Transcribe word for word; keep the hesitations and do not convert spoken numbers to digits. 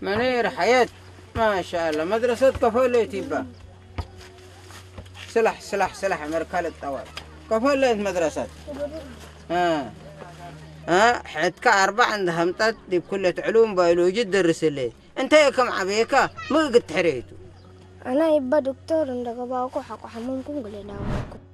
منير حياة ما شاء الله مدرسة كفوليتي با سلح سلح سلح مركال الطوال كفوليت مدرسة ها ها حدك أربع عندها همتات دي بكلية علوم بيولوجي تدرس لي أنت يا كم عبيكا ما قد حريتو أنا يبقى دكتور عندك باكو حق حمونكم قلنا